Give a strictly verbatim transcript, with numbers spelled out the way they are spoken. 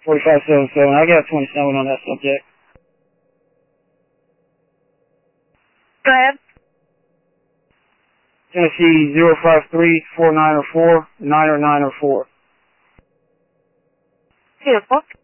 forty-five seventy-seven. I got twenty-seven on that subject. Go ahead. Tennessee zero five three four nine or four, nine or nine or four. Beautiful.